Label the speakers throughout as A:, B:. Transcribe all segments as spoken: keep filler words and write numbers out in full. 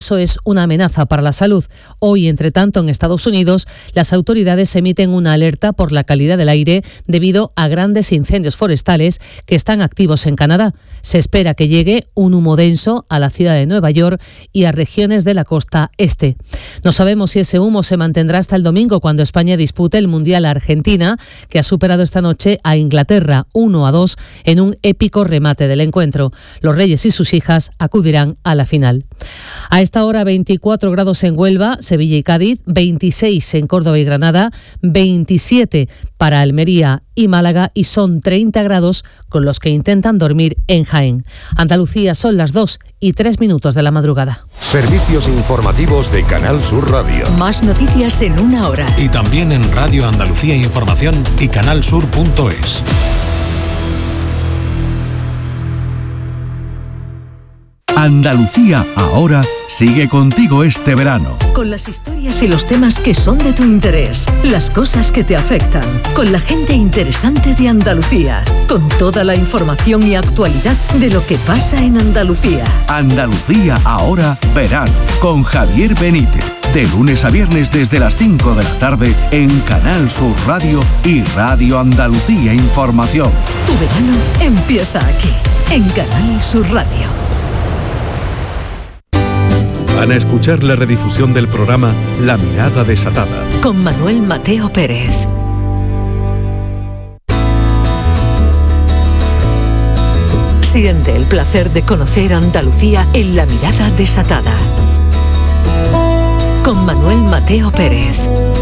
A: eso es una amenaza para la salud. Hoy, entre tanto, en Estados Unidos, las autoridades emiten una alerta por la calidad del aire debido a grandes incendios forestales que están activos en Canadá. Se espera que llegue un humo denso a la ciudad de Nueva York y a regiones de la costa este. No sabemos si ese humo se mantendrá hasta el domingo, cuando España dispute el Mundial a Argentina, que ha superado esta noche a Inglaterra uno a dos en un épico remate del encuentro. Los Reyes y sus hijas acudirán a la final. A esta hora veinticuatro grados en Huelva, Sevilla y Cádiz, veintiséis en Córdoba y Granada, veintisiete para Almería y Málaga y son treinta grados con los que intentan dormir en Jaén. Andalucía, son las dos y tres minutos de la madrugada.
B: Servicios informativos de Canal Sur Radio.
C: Más noticias en una hora.
D: Y también en Radio Andalucía Información y canalsur punto es.
E: Andalucía Ahora sigue contigo este verano.
C: Con las historias y los temas que son de tu interés, las cosas que te afectan, con la gente interesante de Andalucía, con toda la información y actualidad de lo que pasa en Andalucía.
E: Andalucía Ahora verano, con Javier Benítez. De lunes a viernes desde las cinco de la tarde en Canal Sur Radio y Radio Andalucía Información.
C: Tu verano empieza aquí, en Canal Sur Radio.
F: Van a escuchar la redifusión del programa La Mirada Desatada,
C: con Manuel Mateo Pérez. Siente el placer de conocer Andalucía en La Mirada Desatada, con Manuel Mateo Pérez.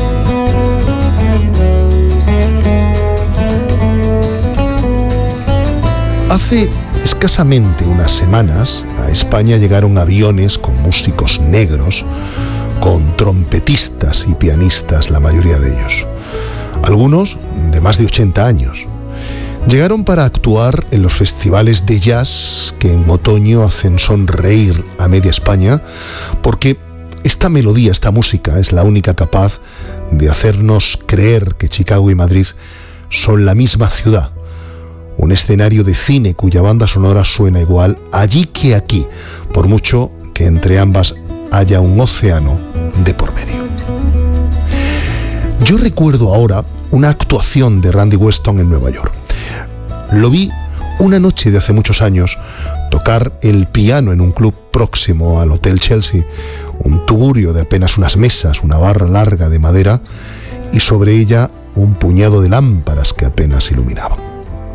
G: Hace escasamente unas semanas a España llegaron aviones con músicos negros, con trompetistas y pianistas, la mayoría de ellos, algunos de más de ochenta años. Llegaron para actuar en los festivales de jazz que en otoño hacen sonreír a media España, porque esta melodía, esta música es la única capaz de hacernos creer que Chicago y Madrid son la misma ciudad. Un escenario de cine cuya banda sonora suena igual allí que aquí, por mucho que entre ambas haya un océano de por medio. Yo recuerdo ahora una actuación de Randy Weston en Nueva York. Lo vi una noche de hace muchos años tocar el piano en un club próximo al Hotel Chelsea, un tugurio de apenas unas mesas, una barra larga de madera y sobre ella un puñado de lámparas que apenas iluminaban.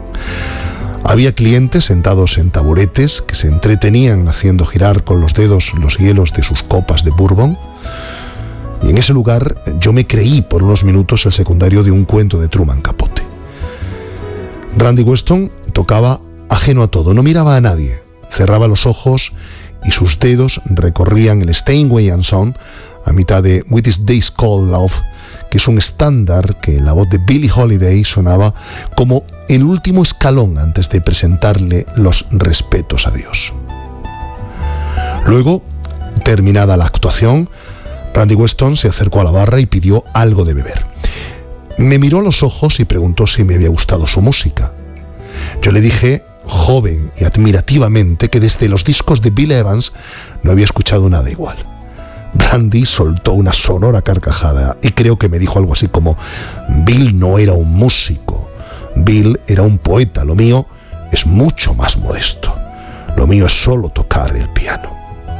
G: Había clientes sentados en taburetes que se entretenían haciendo girar con los dedos los hielos de sus copas de bourbon. Y en ese lugar yo me creí por unos minutos el secundario de un cuento de Truman Capote. Randy Weston tocaba ajeno a todo, no miraba a nadie, cerraba los ojos y sus dedos recorrían el Steinway and Son a mitad de With This Day's Called Love, que es un estándar que en la voz de Billie Holiday sonaba como el último escalón antes de presentarle los respetos a Dios. Luego, terminada la actuación, Randy Weston se acercó a la barra y pidió algo de beber. Me miró a los ojos y preguntó si me había gustado su música. Yo le dije, joven y admirativamente, que desde los discos de Bill Evans no había escuchado nada igual. Randy soltó una sonora carcajada y creo que me dijo algo así como: Bill no era un músico, Bill era un poeta, lo mío es mucho más modesto, lo mío es solo tocar el piano.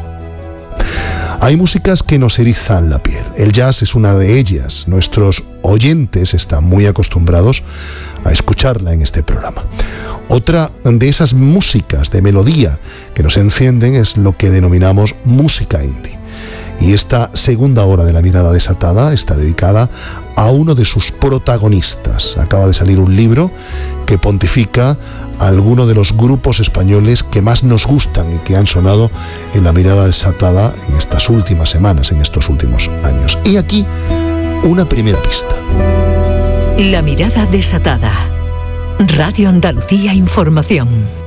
G: Hay músicas que nos erizan la piel, el jazz es una de ellas, nuestros oyentes están muy acostumbrados a escucharla en este programa. Otra de esas músicas de melodía que nos encienden es lo que denominamos música indie. Y esta segunda hora de La Mirada Desatada está dedicada a uno de sus protagonistas. Acaba de salir un libro que pontifica a alguno de los grupos españoles que más nos gustan y que han sonado en La Mirada Desatada en estas últimas semanas, en estos últimos años. Y aquí una primera pista.
C: La Mirada Desatada. Radio Andalucía Información.